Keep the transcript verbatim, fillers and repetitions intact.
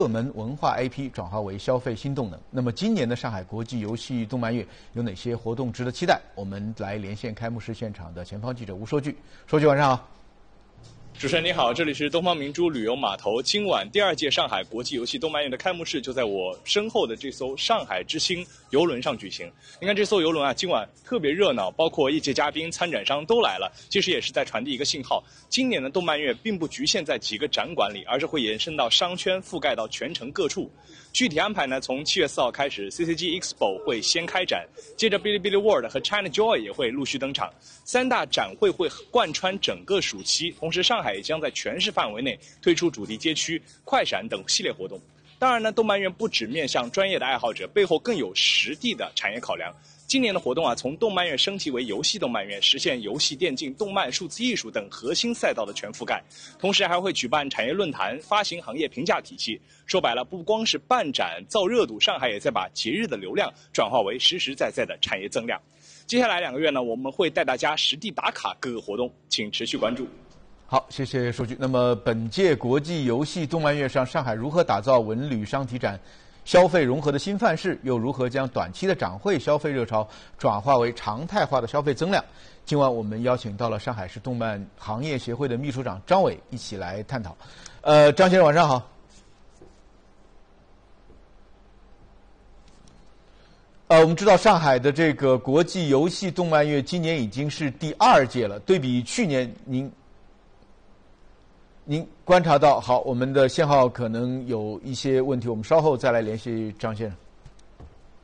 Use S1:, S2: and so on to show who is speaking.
S1: 热门文化 I P 转化为消费新动能。那么今年的上海国际游戏动漫月有哪些活动值得期待？我们来连线开幕式现场的前方记者吴硕炬。硕炬，晚上好。
S2: 主持人你好，这里是东方明珠旅游码头。今晚第二届上海国际游戏动漫月的开幕式就在我身后的这艘上海之星游轮上举行。你看这艘游轮啊，今晚特别热闹，包括业界嘉宾、参展商都来了。其实也是在传递一个信号，今年的动漫月并不局限在几个展馆里，而是会延伸到商圈，覆盖到全城各处。具体安排呢，从七月四号开始 ，C C G Expo 会先开展，接着哔哩哔哩 World 和 China Joy 也会陆续登场。三大展会会贯穿整个暑期，同时上海也将在全市范围内推出主题街区、快闪等系列活动。当然呢，动漫月不只面向专业的爱好者，背后更有实地的产业考量。今年的活动啊，从动漫月升级为游戏动漫月，实现游戏、电竞、动漫、数字艺术等核心赛道的全覆盖。同时还会举办产业论坛，发行行业评价体系。说白了，不光是办展造热度，上海也在把节日的流量转化为实实在在的产业增量。接下来两个月呢，我们会带大家实地打卡各个活动，请持续关注。
S1: 好，谢谢数据。那么本届国际游戏动漫月上，上海如何打造文旅商体展消费融合的新范式，又如何将短期的展会消费热潮转化为常态化的消费增量？今晚我们邀请到了上海市动漫行业协会的秘书长张伟一起来探讨。呃，张先生晚上好。呃，我们知道上海的这个国际游戏动漫月今年已经是第二届了，对比去年，您您观察到，好，我们的信号可能有一些问题，我们稍后再来联系张先生。